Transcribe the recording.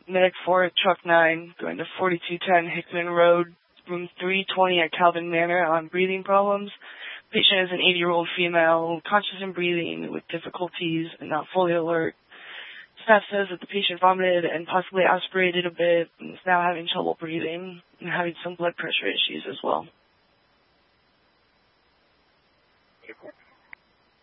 Medic 4, Truck 9, going to 4210 Hickman Road, room 320 at Calvin Manor on breathing problems. Patient is an 80-year-old female, conscious and breathing with difficulties and not fully alert. Staff says that the patient vomited and possibly aspirated a bit and is now having trouble breathing and having some blood pressure issues as well.